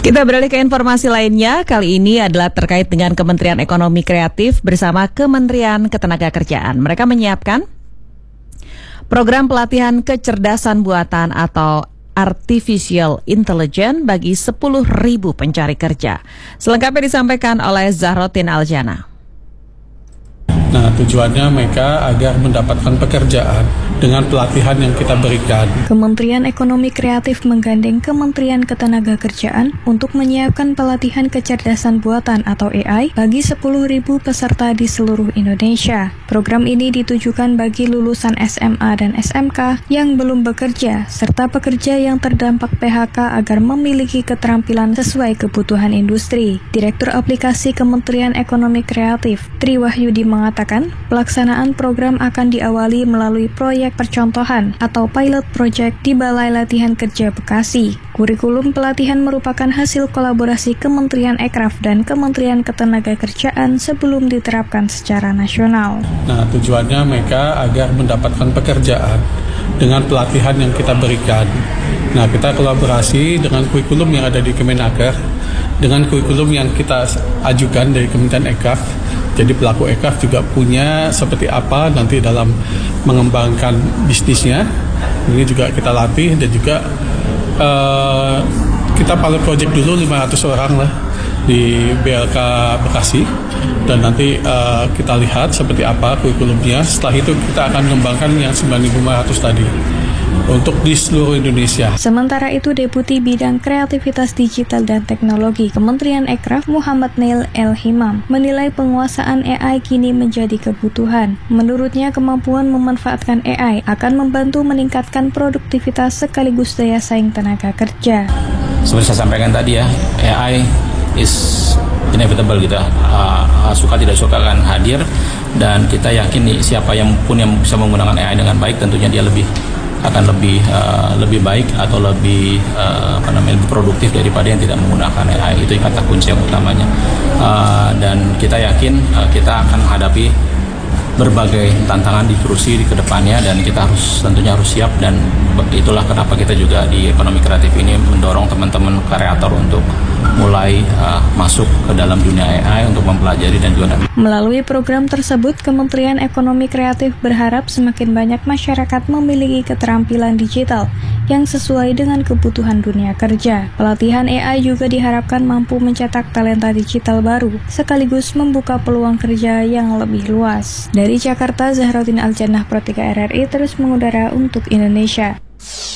Kita beralih ke informasi lainnya, kali ini adalah terkait dengan Kementerian Ekonomi Kreatif bersama Kementerian Ketenagakerjaan. Mereka menyiapkan program pelatihan kecerdasan buatan atau Artificial Intelligence bagi 10.000 pencari kerja. Selengkapnya disampaikan oleh Zahrotin Aljana. Nah, tujuannya mereka agar mendapatkan pekerjaan dengan pelatihan yang kita berikan. Kementerian Ekonomi Kreatif menggandeng Kementerian Ketenagakerjaan untuk menyiapkan pelatihan kecerdasan buatan atau AI bagi 10.000 peserta di seluruh Indonesia. Program ini ditujukan bagi lulusan SMA dan SMK yang belum bekerja, serta pekerja yang terdampak PHK agar memiliki keterampilan sesuai kebutuhan industri. Direktur Aplikasi Kementerian Ekonomi Kreatif, Tri Wahyudi mengatakan, pelaksanaan program akan diawali melalui proyek percontohan atau pilot project di Balai Latihan Kerja Bekasi. Kurikulum pelatihan merupakan hasil kolaborasi Kementerian Ekraf dan Kementerian Ketenagakerjaan sebelum diterapkan secara nasional. Nah, tujuannya mereka agar mendapatkan pekerjaan dengan pelatihan yang kita berikan. Nah, kita kolaborasi dengan kurikulum yang ada di Kemenaker, dengan kurikulum yang kita ajukan dari Kementerian Ekraf. Jadi pelaku ekraf juga punya seperti apa nanti dalam mengembangkan bisnisnya. Ini juga kita latih dan juga kita pilot project dulu 500 orang lah di BLK Bekasi. Dan nanti kita lihat seperti apa kurikulumnya. Setelah itu kita akan mengembangkan yang 9.500 tadi untuk di seluruh Indonesia. Sementara itu, Deputi Bidang Kreativitas Digital dan Teknologi Kementerian Ekraf Muhammad Neil El Himam menilai penguasaan AI kini menjadi kebutuhan. Menurutnya, kemampuan memanfaatkan AI akan membantu meningkatkan produktivitas sekaligus daya saing tenaga kerja. Seperti saya sampaikan tadi ya, AI is inevitable gitu. Suka tidak suka akan hadir, dan kita yakin siapa yang bisa menggunakan AI dengan baik, tentunya dia akan lebih baik atau lebih produktif daripada yang tidak menggunakan AI. Itu kata kunci yang utamanya. Dan kita yakin kita akan menghadapi berbagai tantangan di kursi di kedepannya, dan kita tentunya harus siap. Dan itulah kenapa kita juga di Ekonomi Kreatif ini mendorong teman-teman kreator untuk mulai masuk ke dalam dunia AI untuk mempelajari dan juga. Melalui program tersebut, Kementerian Ekonomi Kreatif berharap semakin banyak masyarakat memiliki keterampilan digital yang sesuai dengan kebutuhan dunia kerja. Pelatihan AI juga diharapkan mampu mencetak talenta digital baru, sekaligus membuka peluang kerja yang lebih luas. Dari Jakarta, Zahrotin Aljana, Pro 3 RRI terus mengudara untuk Indonesia.